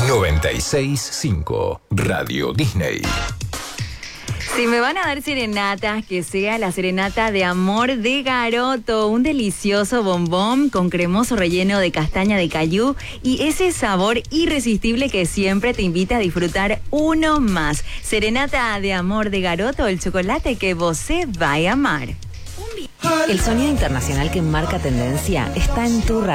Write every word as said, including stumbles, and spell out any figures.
noventa y seis punto cinco Radio Disney. Si me van a dar serenatas, que sea la serenata de amor de Garoto, un delicioso bombón con cremoso relleno de castaña de cayú y ese sabor irresistible que siempre te invita a disfrutar uno más. Serenata de amor de Garoto, el chocolate que vos va a amar. El sonido internacional que marca tendencia está en tu radio.